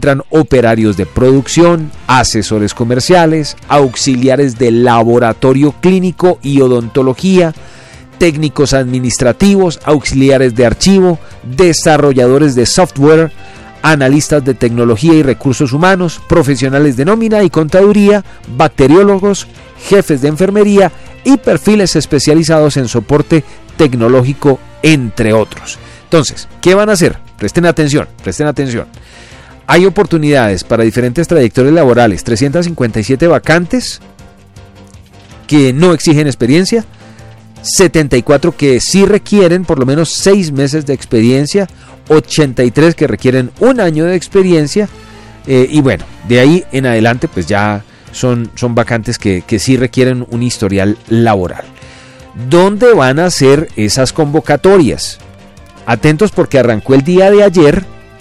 encuentran operarios de producción, asesores comerciales, auxiliares de laboratorio clínico y odontología, técnicos administrativos, auxiliares de archivo, desarrolladores de software, analistas de tecnología y recursos humanos, profesionales de nómina y contaduría, bacteriólogos, jefes de enfermería y perfiles especializados en soporte tecnológico, entre otros. Entonces, ¿qué van a hacer? Presten atención. Hay oportunidades para diferentes trayectorias laborales, 357 vacantes que no exigen experiencia, 74 que sí requieren por lo menos 6 meses de experiencia, 83 que requieren 1 año de experiencia, y bueno, de ahí en adelante pues ya son vacantes que sí requieren un historial laboral. ¿Dónde van a ser esas convocatorias? Atentos porque arrancó el día de ayer,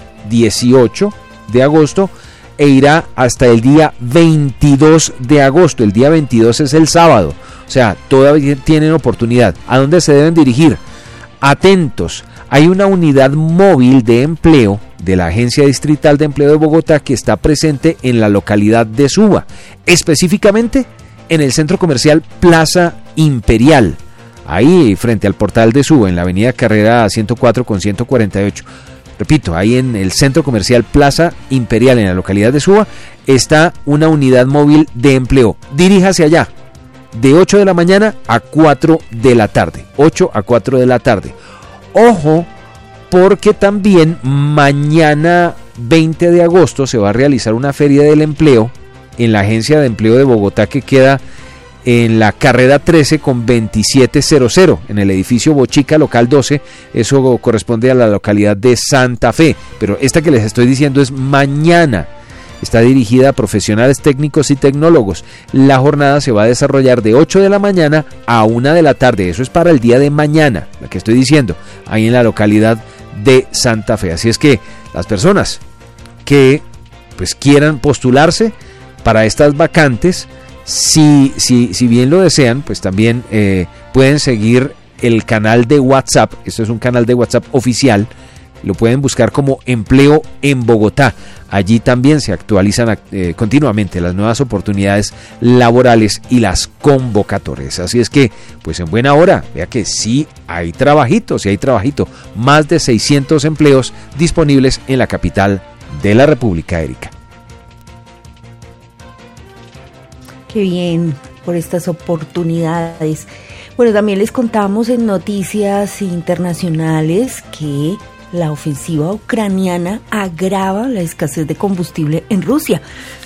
18 de agosto, e irá hasta el día 22 de agosto. El día 22 es el sábado, o sea, todavía tienen oportunidad. ¿A dónde se deben dirigir? Atentos, hay una unidad móvil de empleo de la Agencia Distrital de Empleo de Bogotá que está presente en la localidad de Suba, específicamente en el centro comercial Plaza Imperial, ahí frente al portal de Suba, en la avenida Carrera 104 con 148. Repito, ahí en el centro comercial Plaza Imperial, en la localidad de Suba, está una unidad móvil de empleo. Diríjase allá, de 8 de la mañana a 4 de la tarde. 8 a 4 de la tarde. Ojo, porque también mañana 20 de agosto se va a realizar una feria del empleo en la Agencia de Empleo de Bogotá, que queda en la carrera 13 con 2700, en el edificio Bochica, local 12, eso corresponde a la localidad de Santa Fe, pero esta que les estoy diciendo es mañana, está dirigida a profesionales técnicos y tecnólogos. La jornada se va a desarrollar de 8 de la mañana a 1 de la tarde, eso es para el día de mañana, la que estoy diciendo, ahí en la localidad de Santa Fe. Así es que las personas que pues quieran postularse para estas vacantes, si bien lo desean, pues también pueden seguir el canal de WhatsApp. Esto es un canal de WhatsApp oficial, lo pueden buscar como Empleo en Bogotá. Allí también se actualizan continuamente las nuevas oportunidades laborales y las convocatorias. Así es que, pues en buena hora, vea que sí hay trabajito, más de 600 empleos disponibles en la capital de la República, Erika. Qué bien por estas oportunidades. Bueno, también les contamos en noticias internacionales que la ofensiva ucraniana agrava la escasez de combustible en Rusia.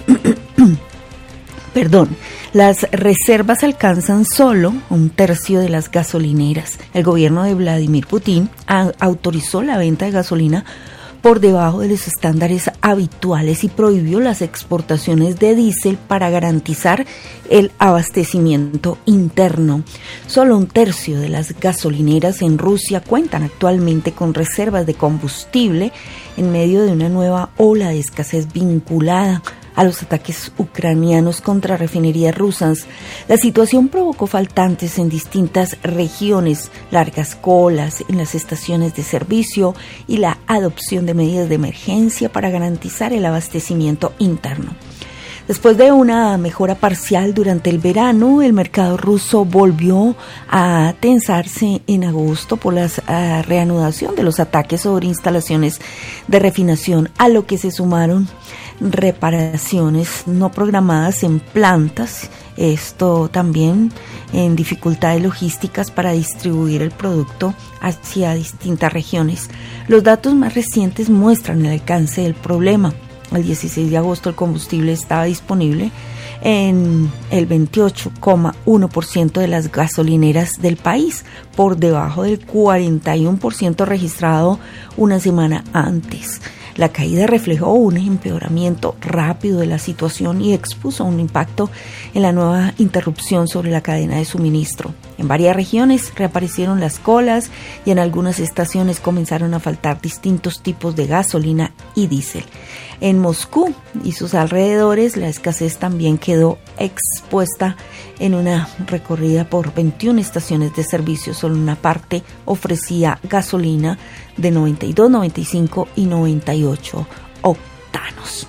Las reservas alcanzan solo 1/3 de las gasolineras. El gobierno de Vladimir Putin autorizó la venta de gasolina por debajo de los estándares habituales y prohibió las exportaciones de diésel para garantizar el abastecimiento interno. Solo 1/3 de las gasolineras en Rusia cuentan actualmente con reservas de combustible en medio de una nueva ola de escasez vinculada a los ataques ucranianos contra refinerías rusas. La situación provocó faltantes en distintas regiones, largas colas en las estaciones de servicio y la adopción de medidas de emergencia para garantizar el abastecimiento interno. Después de una mejora parcial durante el verano, el mercado ruso volvió a tensarse en agosto por la reanudación de los ataques sobre instalaciones de refinación, a lo que se sumaron reparaciones no programadas en plantas, esto también en dificultades logísticas para distribuir el producto hacia distintas regiones. Los datos más recientes muestran el alcance del problema. El 16 de agosto el combustible estaba disponible en el 28,1% de las gasolineras del país, por debajo del 41% registrado una semana antes. La caída reflejó un empeoramiento rápido de la situación y expuso un impacto en la nueva interrupción sobre la cadena de suministro. En varias regiones reaparecieron las colas y en algunas estaciones comenzaron a faltar distintos tipos de gasolina y diésel. En Moscú y sus alrededores, la escasez también quedó expuesta en una recorrida por 21 estaciones de servicio. Solo una parte ofrecía gasolina de 92, 95 y 98 octanos.